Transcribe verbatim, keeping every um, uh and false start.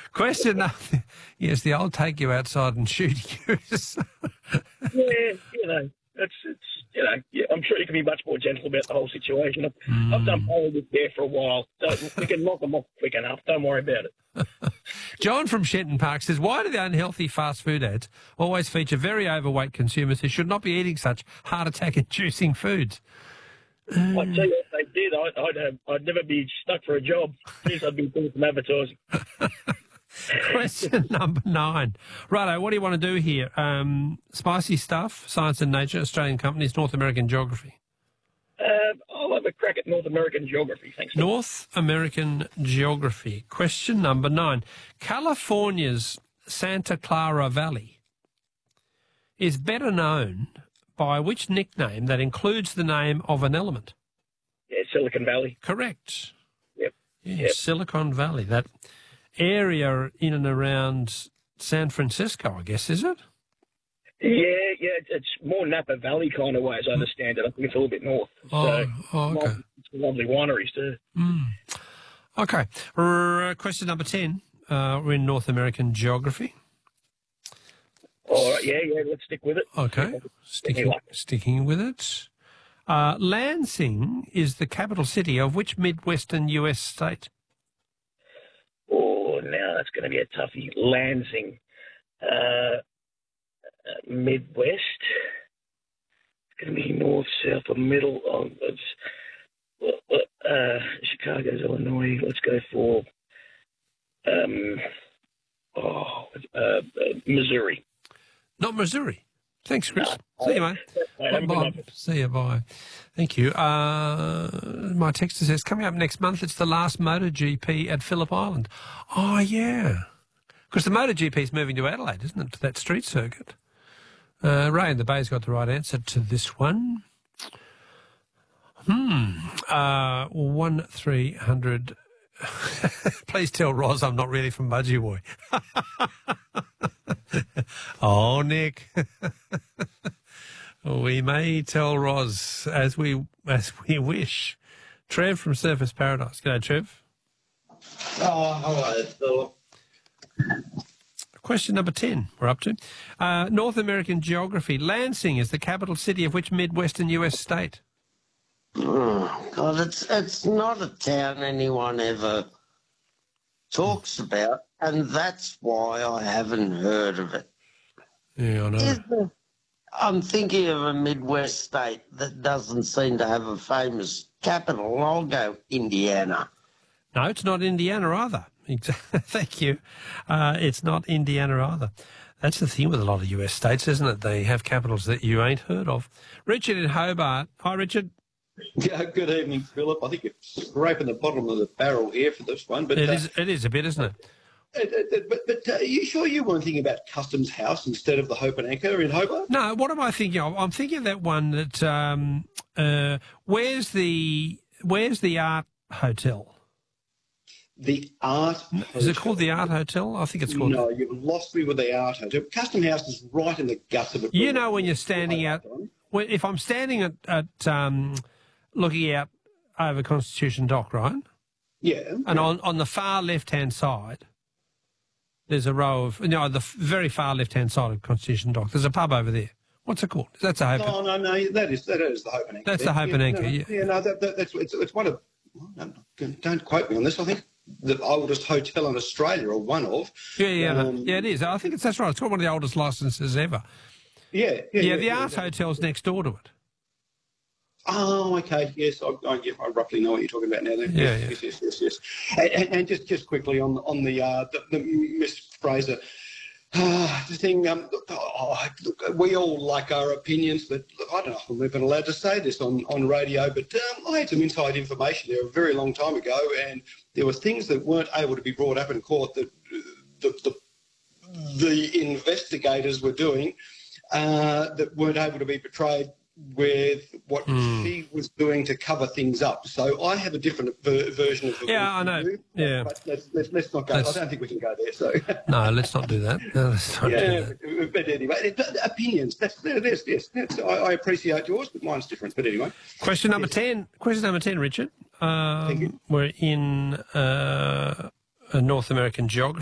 Question number, yes, the old take you outside and shoot you. Yeah, you know, it's, it's you know, yeah, I'm sure you can be much more gentle about the whole situation. I've, mm. I've done politics there for a while. Don't, we can knock them off quick enough. Don't worry about it. John from Shenton Park says, why do the unhealthy fast food ads always feature very overweight consumers who should not be eating such heart attack-inducing foods? Um, I'd tell you if they did, I'd, I'd, have, I'd never be stuck for a job. Jeez, I'd be doing some advertising. Question number nine. Righto, what do you want to do here? Um, spicy stuff, Science and Nature, Australian companies, North American geography. Uh, I'll have a crack at North American geography, thanks. North American geography. Question number nine. California's Santa Clara Valley is better known by which nickname that includes the name of an element? Yeah, Silicon Valley. Correct. Yep. Yeah, yep. Silicon Valley. That area in and around San Francisco, I guess, is it? Yeah, yeah, it's more Napa Valley kind of way, as I understand it. I think it's a little bit north. Oh, so oh okay. It's lovely wineries too. Mm. Okay. R- question number ten. Uh, we're in North American geography. All right, yeah, yeah, let's stick with it. Okay, sticking, sticking with it. Uh, Lansing is the capital city of which Midwestern U S state? Oh, now that's going to be a toughie. Lansing. Uh, uh, Midwest. It's going to be north, south, or middle. Oh, it's, uh, Chicago's Illinois. Let's go for um, oh, uh, uh, Missouri. Not Missouri. Thanks, Chris. No. See you, mate. Bye. Bye. See you, bye. Thank you. Uh, my texter says, coming up next month, it's the last MotoGP at Phillip Island. Oh, yeah. Because the MotoGP is moving to Adelaide, isn't it, to that street circuit? Uh, Ray in the Bay's got the right answer to this one. Hmm. Uh, one three hundred. Please tell Roz I'm not really from Mudgee Oh, Nick. We may tell Roz as we as we wish. Trev from Surfers Paradise. G'day, Trev. Oh, hello, Philip. Question number ten we're up to. Uh, North American geography. Lansing is the capital city of which Midwestern U S state? Oh, God, it's, it's not a town anyone ever talks about, and that's why I haven't heard of it. Yeah, I know. Is there, I'm thinking of a Midwest state that doesn't seem to have a famous capital. I'll go Indiana. No, it's not Indiana either. Thank you. Uh, it's not Indiana either. That's the thing with a lot of U S states, isn't it? They have capitals that you ain't heard of. Richard in Hobart. Hi, Richard. Yeah, good evening, Philip. I think it's scraping the bottom of the barrel here for this one. But It uh, is. It is a bit, isn't it? uh, uh, uh, But, but uh, are you sure you weren't thinking about Customs House instead of the Hope and Anchor in Hobart? No, what am I thinking of? I'm thinking of that one that, um, uh, where's the, where's the Art Hotel? The Art Is Hotel. it called the Art Hotel? I think it's called. No, you've lost me with the Art Hotel. Custom House is right in the guts of it. You know when you're standing out, when, if I'm standing at, at um, looking out over Constitution Dock, right? Yeah. And on, on the far left-hand side, there's a row of, you know, the very far left-hand side of Constitution Dock, there's a pub over there. What's it called? That's a Hope. No, no, no, that is, that is the Hope and Anchor. That's the Hope yeah, and Anchor, no, yeah. Yeah, no, that, that, that's, it's, it's one of, no, don't quote me on this, I think the oldest hotel in Australia, or one of. Yeah, yeah, Um, yeah, it is. I think it's, that's right. It's got one of the oldest licenses ever. Yeah, yeah, Yeah, yeah, the yeah, Art yeah. Hotel's next door to it. Oh, okay. Yes, I, I, yeah, I roughly know what you're talking about now. Then. Yeah, yes, yes, yes, yes, yes. And, and, and just, just quickly on on the uh, the, the Miss Fraser uh, the thing. Um, look, oh, look, we all like our opinions, but look, I don't know if we've been allowed to say this on, on radio. But um, I had some inside information there a very long time ago, and there were things that weren't able to be brought up in court that the the, the investigators were doing uh, that weren't able to be portrayed with what mm. she was doing to cover things up. So I have a different ver- version of the Yeah, I know. View, yeah. But let's, let's, let's not go. Let's, I don't think we can go there. So No, let's not do that. No, let's not yeah, do that. but anyway, opinions. That's, that's, yes, that's, I, I appreciate yours, but mine's different. But anyway. Question number yes. ten. Question number ten, Richard. Um, Thank you. We're in uh, North American geography.